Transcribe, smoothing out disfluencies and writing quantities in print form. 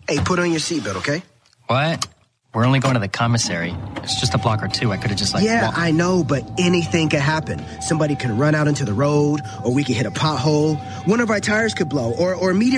Hey, put on your seatbelt, okay? What? We're only going to the commissary. It's just a block or two. I could have just Yeah, I know, but anything could happen. Somebody can run out into the road, or we could hit a pothole. One of our tires could blow, or a meteor